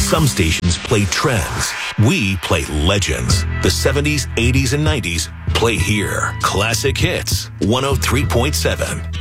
Some stations play trends. We play legends. The 70s, 80s, and 90s play here. Classic Hits, 103.7.